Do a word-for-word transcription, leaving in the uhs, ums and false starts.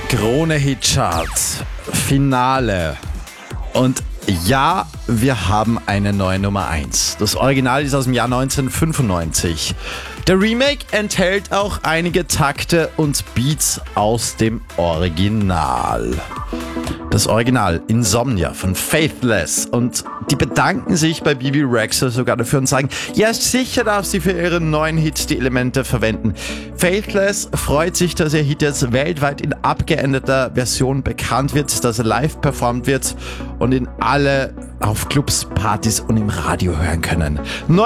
Krone Hitcharts, Finale. Und ja, wir haben eine neue Nummer eins. Das Original ist aus dem Jahr neunzehnhundertfünfundneunzig. Der Remake enthält auch einige Takte und Beats aus dem Original. Das Original Insomnia von Faithless, und die bedanken sich bei Bebe Rexha sogar dafür und sagen, ja, sicher darf sie für ihren neuen Hit die Elemente verwenden. Faithless freut sich, dass ihr Hit jetzt weltweit in abgeänderter Version bekannt wird, dass er live performt wird und ihn alle auf Clubs, Partys und im Radio hören können.